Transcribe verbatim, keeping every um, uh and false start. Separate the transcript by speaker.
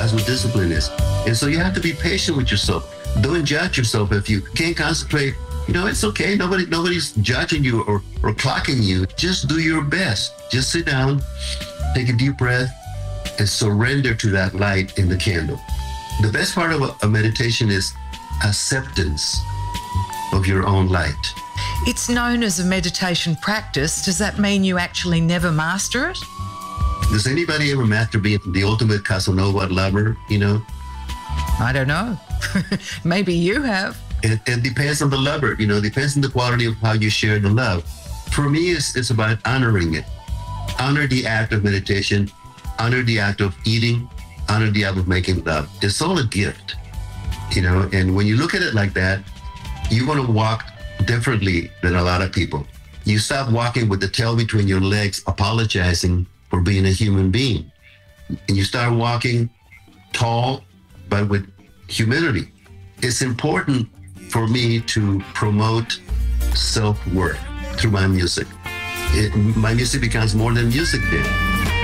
Speaker 1: That's what discipline is. And so you have to be patient with yourself. Don't judge yourself if you can't concentrate. You know, it's okay. Nobody, nobody's judging you or, or clocking you. Just do your best. Just sit down, take a deep breath, and surrender to that light in the candle. The best part of a, a meditation is acceptance of your own light.
Speaker 2: It's known as a meditation practice. Does that mean you actually never master it?
Speaker 1: Does anybody ever master being the ultimate Casanova lover, you know?
Speaker 2: I don't know. Maybe you have.
Speaker 1: It, it depends on the lover, you know, it depends on the quality of how you share the love. For me, it's, it's about honoring it. Honor the act of meditation, honor the act of eating, honor the act of making love. It's all a gift, you know, and when you look at it like that, you're going to walk differently than a lot of people. You stop walking with the tail between your legs, apologizing for being a human being. And you start walking tall, but with humility. It's important for me to promote self-worth through my music. It, my music becomes more than music then.